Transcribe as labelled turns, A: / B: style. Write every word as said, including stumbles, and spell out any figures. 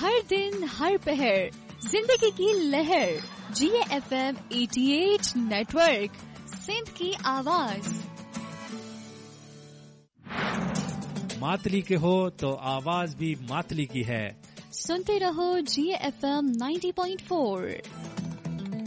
A: हर दिन हर पहर जिंदगी की लहर। जी एफ एम अठासी नेटवर्क, सिंध की आवाज।
B: मातली के हो तो आवाज भी मातली की है।
A: सुनते रहो जी F M ninety point four.